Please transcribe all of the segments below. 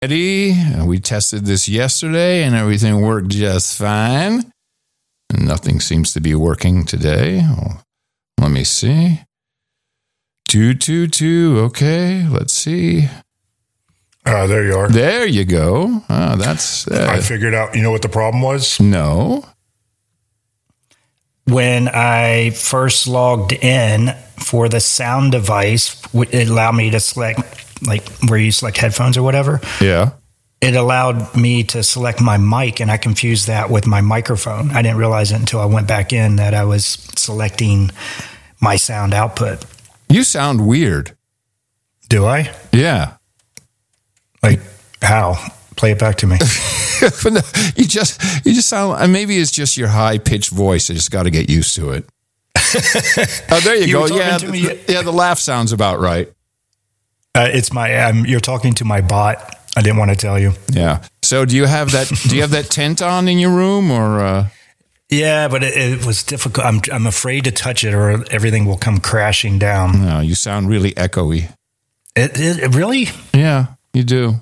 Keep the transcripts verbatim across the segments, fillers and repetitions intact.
Ready? We tested this yesterday and everything worked just fine. And nothing seems to be working today. Oh, let me see. Two, two, two. Okay, let's see. Uh, there you are. There you go. Oh, that's... Uh, I figured out, you know what the problem was? No. When I first logged in for the sound device, it allowed me to select, like where you select headphones or whatever. Yeah. It allowed me to select my mic, and I confused that with my microphone. I didn't realize it until I went back in that I was selecting my sound output. You sound weird. Do I? Yeah. Like how? Play it back to me. No, you just you just sound, and maybe it's just your high pitched voice. I just got to get used to it. Oh, there you, You were go. talking Yeah, to me- the, yeah. The laugh sounds about right. Uh, it's my. Um, you're talking to my bot. I didn't want to tell you. Yeah. So do you have that? Do you have that tent on in your room, or? Uh... Yeah, but it, it was difficult. I'm I'm afraid to touch it, or everything will come crashing down. No, you sound really echoey. It, it, it really? Yeah, you do.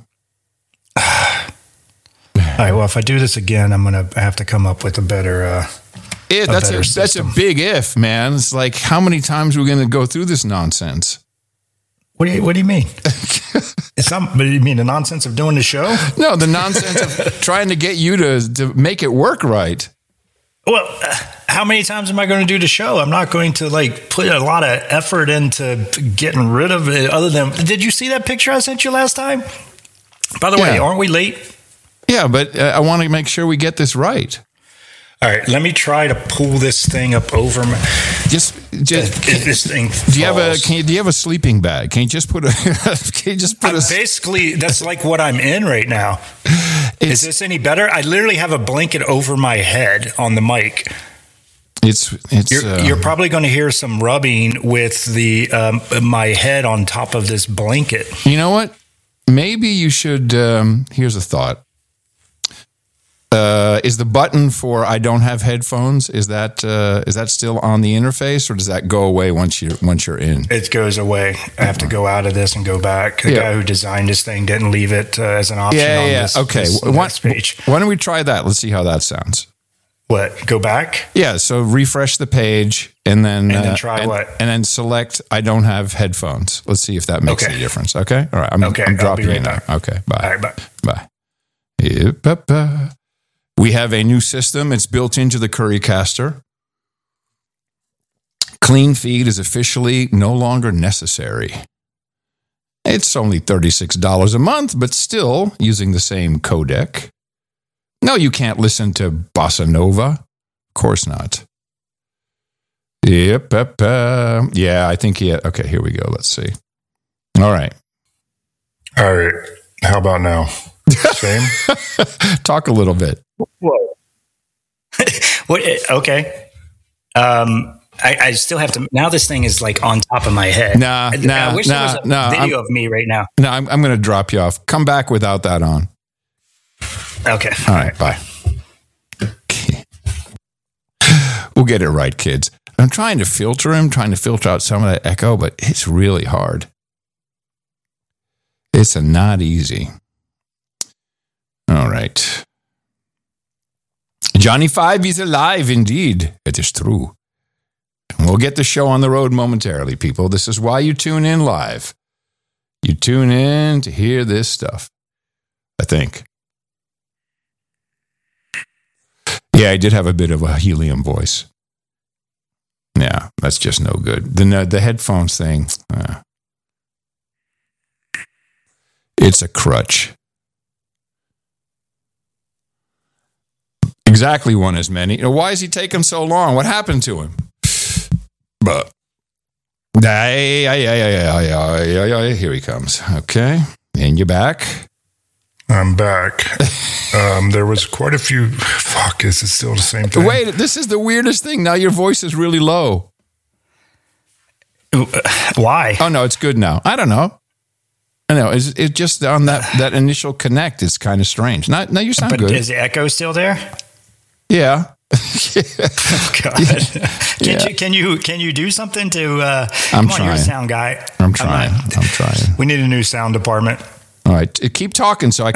All right. Well, if I do this again, I'm gonna have to come up with a better. Uh, Yeah, that's a, better that's a system. big if, man. It's like, how many times are we going to go through this nonsense? what do you What do you mean? It's not. But you mean the nonsense of doing the show? No, the nonsense of trying to get you to, to make it work right. Well, uh, how many times am I going to do the show? I'm not going to like put a lot of effort into getting rid of it. Other than, did you see that picture I sent you last time? By the way, Yeah. aren't we late? Yeah, but uh, I want to make sure we get this right. All right, let me try to pull this thing up over my. Just, just If this thing do you have a falls. can you, do you have a sleeping bag? Can you just put a can you just put I'm a basically, that's like what I'm in right now. it's, Is this any better? I literally have a blanket over my head on the mic. it's it's You're, uh, you're probably going to hear some rubbing with the um, my head on top of this blanket. you know what? Maybe you should um, here's a thought. Uh, is the button for I don't have headphones, is that uh, is that still on the interface, or does that go away once you once you're in? It goes away. I have to go out of this and go back. The Yeah. guy who designed this thing didn't leave it uh, as an option Yeah, on yeah. this, Okay. this Why, next page. why don't we try that? Let's see how that sounds. What? Go back? Yeah, so refresh the page and then And then uh, try and, what? And then select I don't have headphones. Let's see if that makes Okay. any difference. Okay? All right. I'm, Okay, I'm I'll dropping be right you now. back. Okay. Bye. All right, bye. Bye. Yep, up, uh. We have a new system. It's built into the Currycaster. Clean feed is officially no longer necessary. It's only thirty-six dollars a month, but still using the same codec. No, you can't listen to Bossa Nova. Of course not. Yep. Up, uh, yeah, I think he had, okay, here we go. Let's see. All right. All right. How about now? Same? Talk a little bit. Whoa. What? Okay. Um, I, I still have to. Now this thing is like on top of my head. Nah, I, nah, I wish nah, there was a nah, video I'm- of me right now. No, I'm, I'm going to drop you off. Come back without that on. Okay. All right, bye. Okay. We'll get it right, kids. I'm trying to filter him, trying to filter out some of that echo, but it's really hard. It's a not easy. All right. Johnny Five is alive, indeed. It is true. We'll get the show on the road momentarily, people. This is why you tune in live. You tune in to hear this stuff, I think. Yeah, I did have a bit of a helium voice. Yeah, that's just no good. The, the headphones thing, uh, it's a crutch. Exactly one as many. You know, why is he taking so long? What happened to him? But ay, ay, ay, ay, ay, ay, ay, ay, here he comes. Okay, and you're back. I'm back. Um, there was quite a few. Fuck, is it still the same thing? Wait, this is the weirdest thing. Now your voice is really low. Why? Oh no, it's good now. I don't know. I know it's it just on that that initial connect. It's kind of strange. Now, now you sound But good. is the echo still there? Yeah. Oh, God. Can't Yeah. you, can you can you do something to? Uh, I'm come on, you're a trying. sound guy. I'm trying. not- I'm trying. we need a new sound department. All right, keep talking so I can